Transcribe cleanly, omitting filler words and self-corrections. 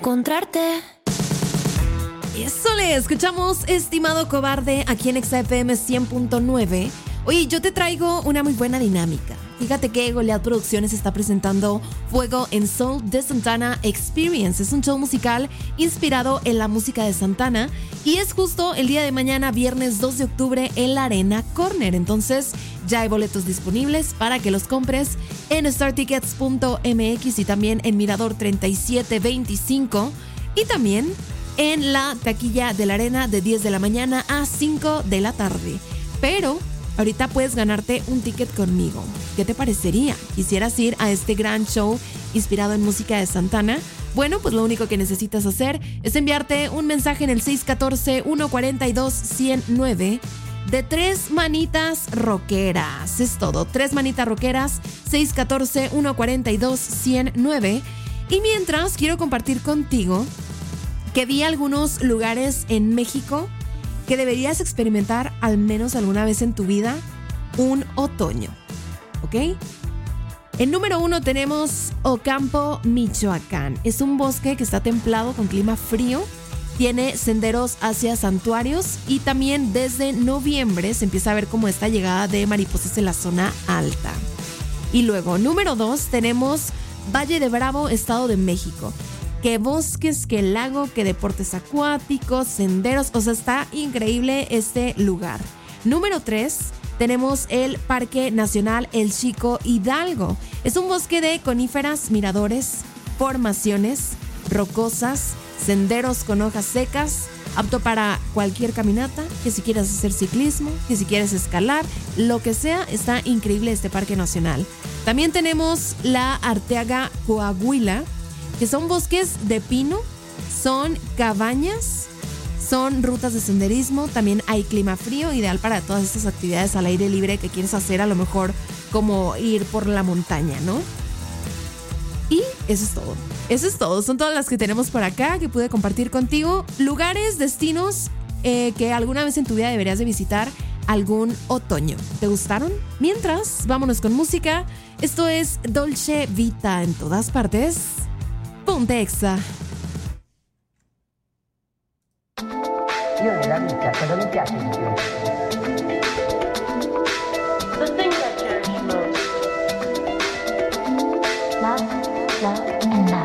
encontrarte. Eso le escuchamos, estimado cobarde, aquí en XFM 100.9. Oye, yo te traigo una muy buena dinámica. Fíjate que Goliath Producciones está presentando Fuego en Soul de Santana Experience. Es un show musical inspirado en la música de Santana y es justo el día de mañana, viernes 2 de octubre, en la Arena Corner. Entonces, ya hay boletos disponibles para que los compres en startickets.mx y también en Mirador 3725 y también en la taquilla de la Arena de 10 de la mañana a 5 de la tarde. Pero ahorita puedes ganarte un ticket conmigo. ¿Qué te parecería? ¿Quisieras ir a este gran show inspirado en música de Santana? Bueno, pues lo único que necesitas hacer es enviarte un mensaje en el 614-142-109 de 3 manitas rockeras. Es todo, 3 manitas rockeras, 614-142-109. Y mientras, quiero compartir contigo que vi algunos lugares en México que deberías experimentar al menos alguna vez en tu vida un otoño, ¿ok? En número 1 tenemos Ocampo, Michoacán. Es un bosque que está templado con clima frío, tiene senderos hacia santuarios y también desde noviembre se empieza a ver como esta llegada de mariposas en la zona alta. Y luego, número 2, tenemos Valle de Bravo, Estado de México. Que bosques, que lago, que deportes acuáticos, senderos, o sea, está increíble este lugar. Número 3, tenemos el Parque Nacional El Chico Hidalgo. Es un bosque de coníferas, miradores, formaciones rocosas, senderos con hojas secas, apto para cualquier caminata, que si quieres hacer ciclismo, que si quieres escalar, lo que sea, está increíble este Parque Nacional. También tenemos la Arteaga Coahuila, que son bosques de pino, son cabañas, son rutas de senderismo, también hay clima frío, ideal para todas estas actividades al aire libre que quieres hacer, a lo mejor como ir por la montaña, ¿no? Y eso es todo. Eso es todo. Son todas las que tenemos por acá que pude compartir contigo. Lugares, destinos que alguna vez en tu vida deberías de visitar algún otoño. ¿Te gustaron? Mientras, vámonos con música. Esto es Dolce Vita en todas partes. Ponte Exa. Io nella vita cosa mi piace di più?